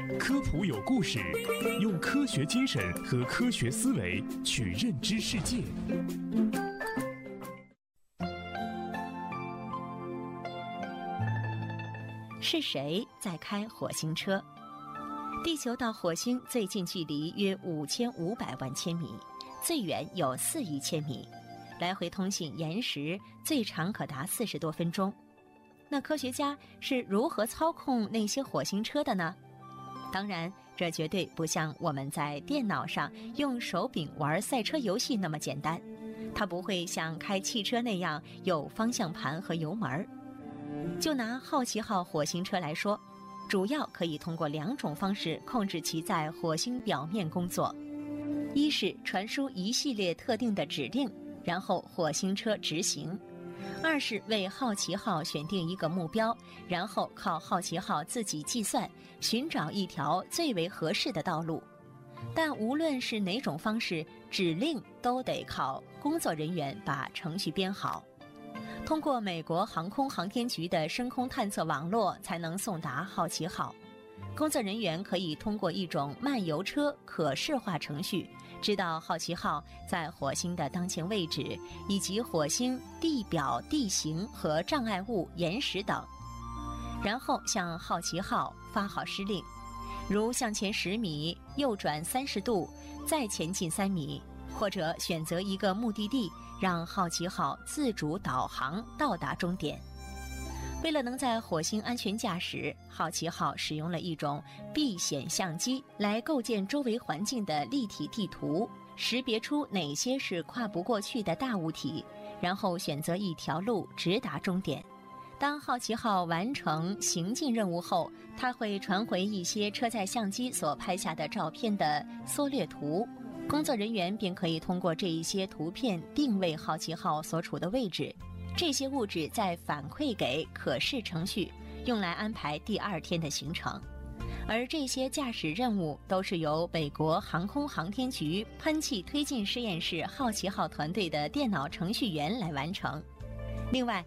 科普有故事，用科学精神和科学思维去认知世界。 是谁在开火星车？地球到火星最近距离约5500万千米，最远有4亿千米，来回通信延时最长可达40多分钟。那科学家是如何操控那些火星车的呢？当然，这绝对不像我们在电脑上用手柄玩赛车游戏那么简单，它不会像开汽车那样有方向盘和油门。就拿好奇号火星车来说，主要可以通过2种方式控制其在火星表面工作。一是传输一系列特定的指令，然后火星车执行；二是为好奇号选定一个目标，然后靠好奇号自己计算，寻找一条最为合适的道路。但无论是哪种方式，指令都得靠工作人员把程序编好。通过美国航空航天局的深空探测网络才能送达好奇号。工作人员可以通过一种漫游车可视化程序，知道好奇号在火星的当前位置，以及火星地表地形和障碍物、岩石等，然后向好奇号发号施令，如向前10米，右转30度，再前进3米，或者选择一个目的地，让好奇号自主导航到达终点。为了能在火星安全驾驶，好奇号使用了一种避险相机来构建周围环境的立体地图，识别出哪些是跨不过去的大物体，然后选择一条路直达终点。当好奇号完成行进任务后，它会传回一些车载相机所拍下的照片的缩略图，工作人员便可以通过这一些图片定位好奇号所处的位置，这些物质再反馈给可视程序，用来安排第2天的行程。而这些驾驶任务都是由美国航空航天局喷气推进实验室好奇号团队的电脑程序员来完成。另外，